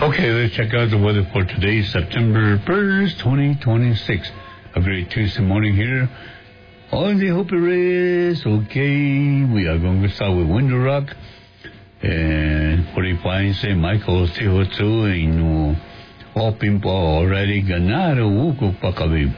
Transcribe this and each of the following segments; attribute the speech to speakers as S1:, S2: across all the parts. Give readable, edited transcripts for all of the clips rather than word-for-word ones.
S1: Okay, let's check out the weather for today, September 1st, 2026. A great Tuesday morning here on the Hopi Race. Okay, we are going to start with Window Rock. And 45 St. Michael, Tihotu, and all people already ganado, Wuku Pakabi.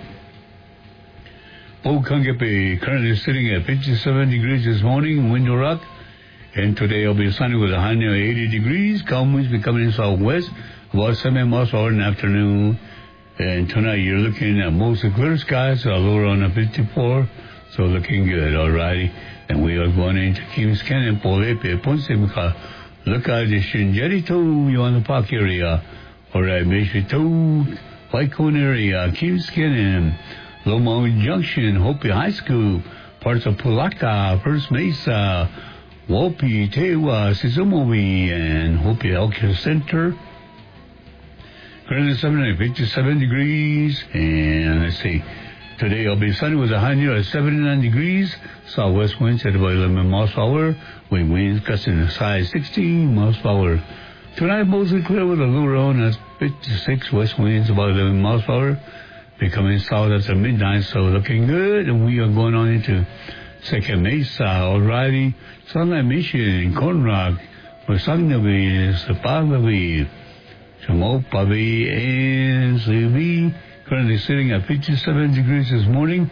S1: Okangape currently sitting at 57 degrees this morning, Window Rock. And today it'll be sunny with a high near 80 degrees. Calm winds becoming southwest, about 7 miles per hour in the afternoon. And tonight you're looking at mostly clear skies, a lower on the 54. So looking good, alrighty. And we are going into Kings Canyon, Polepe, Ponce, Mika. Look at the Shinjeri Toe, you on the park area. Alright, Mason Toe, White Cone area, Kings Canyon, Loma Junction, Hopi High School, parts of Pulaca, First Mesa, Wopi, Tewa, Sizumowi, and Hopi Healthcare Center. Currently 57 degrees, and let's see. Today it'll be sunny with a high near at 79 degrees. Southwest winds at about 11 miles per hour. Wind winds gusting as high as 16 miles per hour. Tonight mostly clear with a low around at 56. West winds about 11 miles per hour. Becoming south after midnight, so looking good. And we are going on into Second Mesa, alrighty. Sunlight Mission, Corn Rock, Masagnavi, Sapagavi, Chamopavi, and CV. Currently sitting at 57 degrees this morning.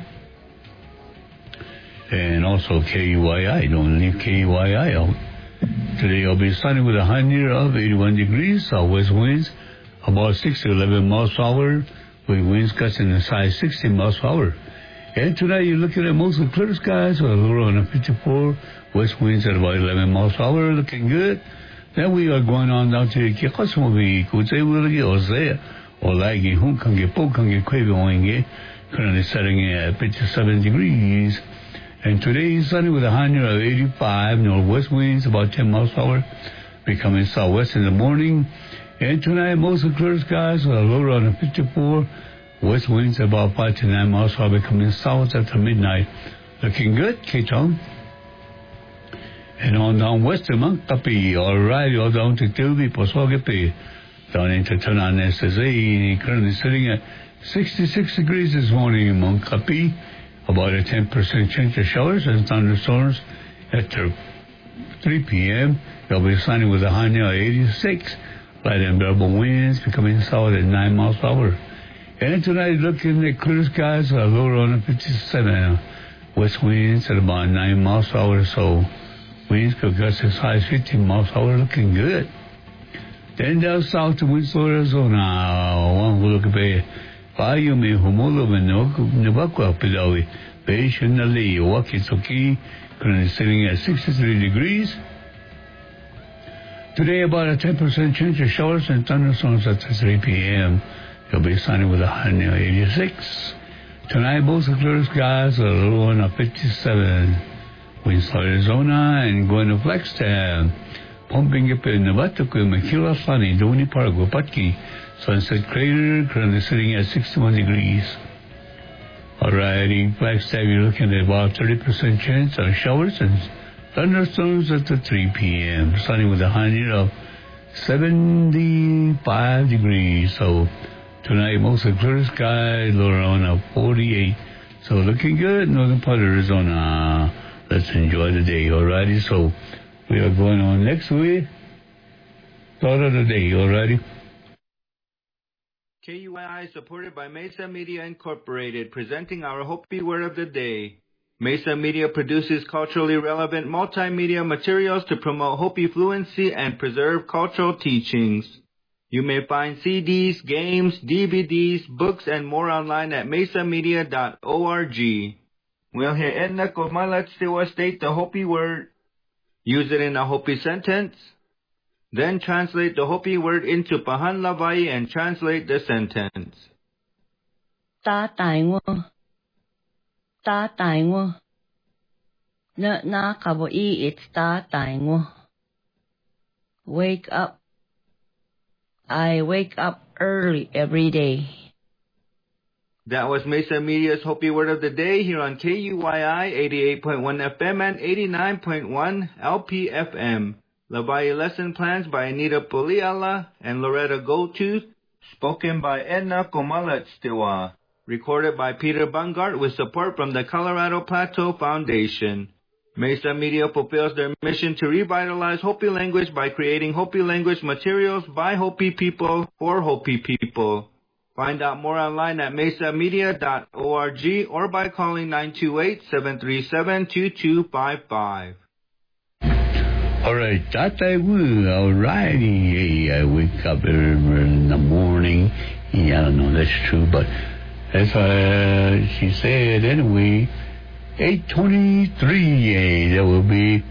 S1: And also KUYI, don't leave KUYI out. Today it'll be sunny with a high near of 81 degrees. Southwest winds about 6 to 11 miles per hour. With winds gusting as high as 60 miles per hour. And tonight you're looking at mostly clear skies with a lower on a 54. West winds at about 11 miles per hour, looking good. Then we are going on down to Kikosmovi, Kutsewiligi, Ozea, Olagi, Hunkangi, Pokangi, Kwebi, currently setting at 57 degrees. And today is sunny with a high near of 85. Northwest winds about 10 miles per hour, becoming southwest in the morning. And tonight, mostly clear skies with a lower on a 54. West winds about 5 to 9 miles per hour, becoming south after midnight. Looking good, K-Town. And on down west to Mankapi, alright, all down to Tilby, Posogapi, down into Tanan, SSA, currently sitting at 66 degrees this morning in Mankapi. About a 10% chance of showers and thunderstorms after 3 p.m. It'll be sunny with a high near 86. Light and variable winds becoming south at 9 miles per hour. And tonight, looking at clear skies, a lower on a 57. West winds at about 9 miles per hour or so. Winds could gust as high as 15 miles per hour, looking good. Then down south to Winslow, Arizona. One will look at Bayumi, Humulo, Nabakwa, Pidawi, Beishanali, Wakitsuki, currently sitting at 63 degrees. Today, about a 10% chance of showers and thunderstorms at 3 p.m. It'll be sunny with a high near 86. Tonight, mostly clear skies, a low on a 57. Winslow, Arizona, and going to Flagstaff. Pumping up in Navatuku, Makila, Sunny, Doni Park, Wapatki, Sunset Crater, currently sitting at 61 degrees. Alrighty, Flagstaff, you're looking at about 30% chance of showers and thunderstorms at 3 p.m. Sunny with a high near of 75 degrees. So tonight, mostly clear sky, lower on a 48. So looking good, northern part of Arizona. Let's enjoy the day, alrighty? So we are going on next week. Thought of the day, alrighty?
S2: KUII is supported by Mesa Media Incorporated, presenting our Hopi Word of the Day. Mesa Media produces culturally relevant multimedia materials to promote Hopi fluency and preserve cultural teachings. You may find CDs, games, DVDs, books, and more online at mesamedia.org. We'll hear Edna Komalatstiwa state the Hopi word, use it in a Hopi sentence, then translate the Hopi word into Pahan Lavai and translate the sentence.
S3: Tatay mo. Na kaboi, it's tatay mo. Wake up. I wake up early every day.
S2: That was Mesa Media's Hopi Word of the Day here on KUII 88.1 FM and 89.1 LPFM. Labayi lesson plans by Anita Poliala and Loretta Goldtooth. Spoken by Edna Komaletstewa. Recorded by Peter Bungart with support from the Colorado Plateau Foundation. Mesa Media fulfills their mission to revitalize Hopi language by creating Hopi language materials by Hopi people for Hopi people. Find out more online at mesamedia.org or by calling 928-737-2255.
S1: All right, that I will. All righty. I wake up in the morning. Yeah, I don't know, that's true, but as she said, anyway, 8:23, that will be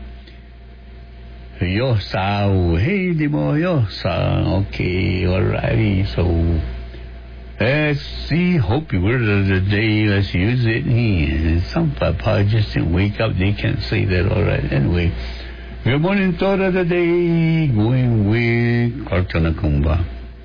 S1: Yosa. Hey, Dimo Yosa. Okay, all righty. So, let's see. Hope you word of the day. Let's use it. And some papa just didn't wake up. They can't say that. All right. Anyway. Good morning, thought of the day, going with Kartanakumba.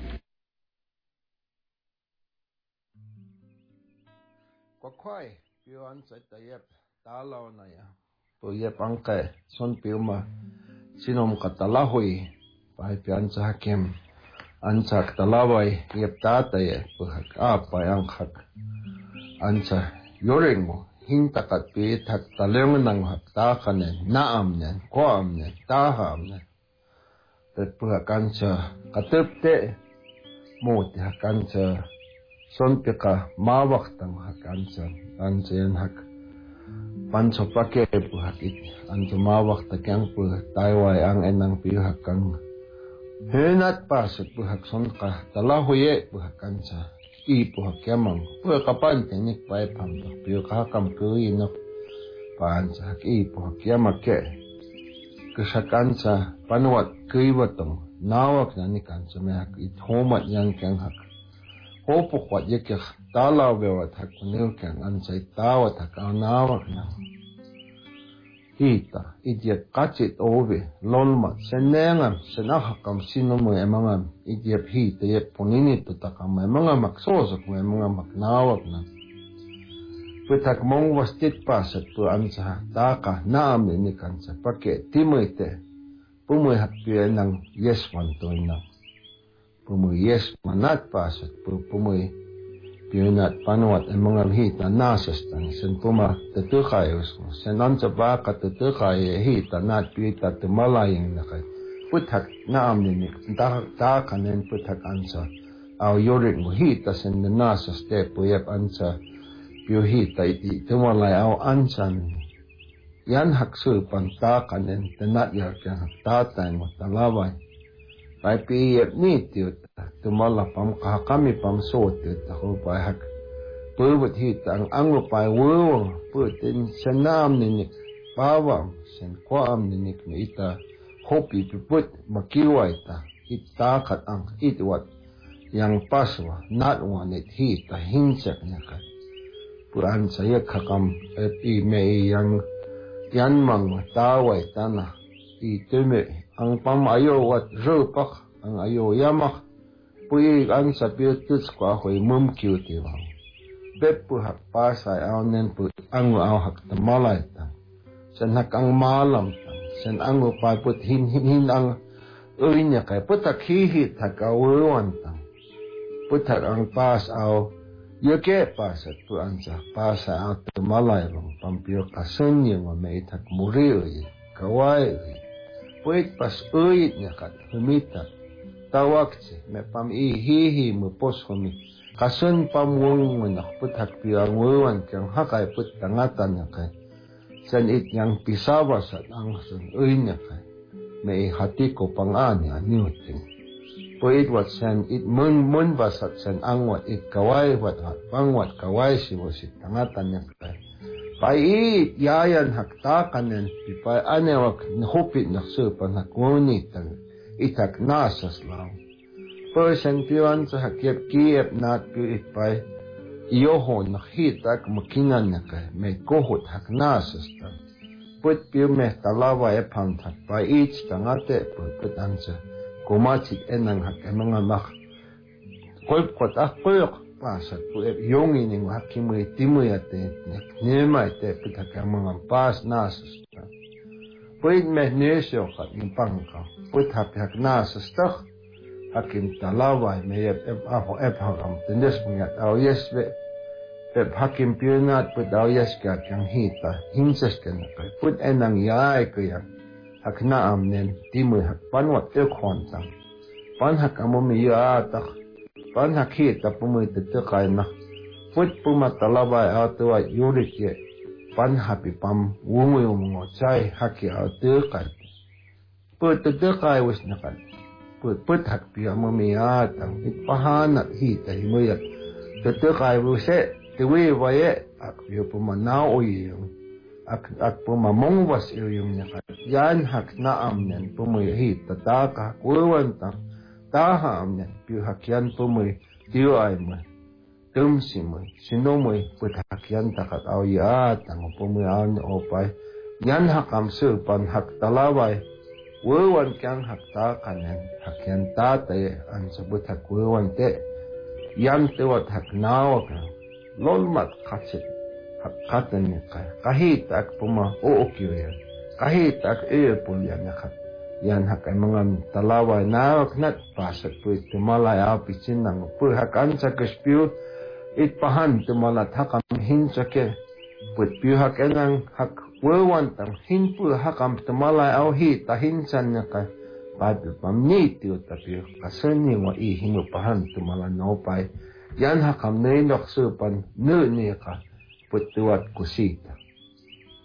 S4: Kwakwai, piu ansay tayep, talaw na ya. Puyep angke, son piu ma, sinom katalahoy, pahay pian sa hakim, ansak talaway, yep tataye, puhak apay angkak, ansa yoring mo. Hintakat pi tak talong ng haktakan naam nen koam nen taham nen pagpuhakan sa katupte mo ti hakan sa sonpika mawaktang hakan sa ansayan hak panso pake puhakit anso mawakta kyang puh tayway ang enang pihakan henat pasat puhak sonka talahoye puhakan sa ipuhak yamang puha kapan tenik pay pamdo piu kakam kuinok paan sa ipuhak yamake kesakan sa panuat kuiwatong nawak na ni kansa mehak ithomat yang kyang hak hopuk wat yekyak talaw bewat hak kunil kyang ansay tawat hak ang nawak na hita idyap kachit obe lolmat senengam senahakam sinomo emangam idyap hita yep puninito takam emangam maksosok emangam maknawak na putak mong wastit pasat pu ansa taka naam ni kansa pake timoite pumoy hakpye ng yeswan to na pumoy yesmanat pasat pu pumoy Pionat panuat ang mga hita nasastan sen puma tetukayos sen ansa baka tetukay hita nat pita tumalayang nakay putak naam ni ta kanen putak ansa aw yorik mo hita sen nasas te puyap ansa pio hita iti tumalay aw ansan yan haksul panta kanen tenat yak yang tatay mo talaway ay piyep nitiut tumala pam kami pam sotiut ako pa hak pulwat hita ang anglo pa wo putin sanam ninik pawam sen kwam ninik ni ita hopi puput makiway ta itakat ang itwat yang paswa not one it hita hinsak nakat puran saya kakam i me yang yan mang taway tanah itume ang pamayo wat rupak ang ayo yamak puy ang sa piutus ko ako'y mumkiw tiwang bepu hak pasay awnen pu ang hak tamalay tang sen hak ang malam tang sen ang put hin ang uinya kay putak hihit hak awuan tang putak ang pas aw yoke pasat pu ansa pasay aw tamalay bang pampio kasunyo nga may itak muriyo kaway puit pas uit niya kat humita tawak si me pam ihihi mo pos humi kasun pamwong mo nakputak piang wuwan kang hakay put tangatan niya kay san it yang pisawas at ang sun uy niya kay may hati ko pang-ani anyuting puit wat san it mun basat san angwat it kaway wat at pangwat kaway si wasit tangatan niya kay Pait yayan haktakanen pipay anewak hupit naksupan hakunit itak nasas lang. Person piwan sa hakyap kiyap nat piu ipay iyohon nakhitak makinan na kay may kohot hak nasas ta. Put piu meh talawa epang tak pait tangate put ansa kumachit enang hak mga mak kolpkot akpuyok pasat po yung ining hakimoy timoy ate nema ite pitak ang mga pas nasus Puit me nesio kat impangka. Puit hak nasastak. Hakim talawai me hakam. Tindes mengat au yesbe. Hakim pionat put au yeska kyang hita. Hinsas kenakai. Put enang yaay kaya. Hak naam nen timu hak panwat kontang. Pan hak amomi yaatak. Pan hak hita pumuy tetekay na. Put pumatalawai au tuwa yurik ye. Pan happy pam wungu mo chai haki au tekay. Put tekay was nakan. Put hak pi amomi yaatang. Itpahanat hita himuyak. Tekay wuse tewe waye ak yo pumanaw yung. Ak pumamong was yung nakan. Yan hak naam nen pumuy hita taka kuwantang. Taha am nen pi hakyan pumuy tiyo ay mo. Tumsi mo, sino mo put hakyan takat au yaat ang pumuyan opay. Yan hakam supan hak talaway. Wewan kyang hak takanen hakyan tatay ang sabut hak wewan te. Yan tewat hak nawak lolmat katsit hak katan niya kahit ak puma uukyo yan. Kahit ak earpul yan nakat. Yan hak ay mga talaway nawak nat pasat po tumalay apitsin ng po hakan sa kaspyo. Itpahan tumalat hakam hinsake put piu hak enang hak wewantang hinpu hakam tumalay au hita hinsan naka papi pamniti utapi kasani wa ihimu pahan tumalan nopay yan hakam nenok supan nu nika put tuat kusita